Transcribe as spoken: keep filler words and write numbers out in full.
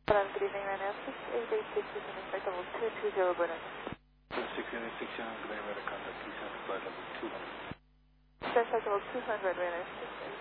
Hello, good evening, Ryanair six eight eight six, you can expect level two two zero, Bernard. six eight eight six, young, good evening, contact, please have flight level two hundred. Contact level two hundred, Ryanair six eight eight.